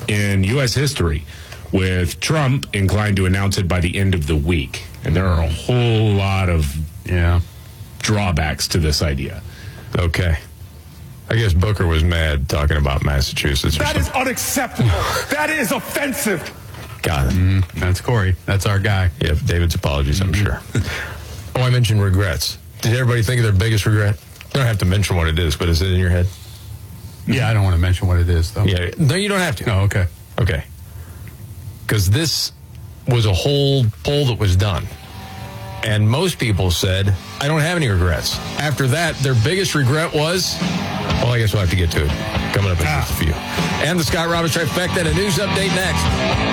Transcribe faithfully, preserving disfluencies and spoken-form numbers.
in U S history, with Trump inclined to announce it by the end of the week. And there are a whole lot of yeah drawbacks to this idea. Okay. I guess Booker was mad talking about Massachusetts. That is unacceptable. That is offensive. Got it. Mm, that's Corey. That's our guy. Yeah, David's apologies, I'm sure. Oh, I mentioned regrets. Did everybody think of their biggest regret? You don't have to mention what it is, but is it in your head? Yeah, I don't want to mention what it is, though. Yeah, no, you don't have to. Oh, okay. Okay. Because this was a whole poll that was done. And most people said, I don't have any regrets. After that, their biggest regret was, well, I guess we'll have to get to it. Coming up in just a few. And the Scott Robbins Trifecta, and a news update next.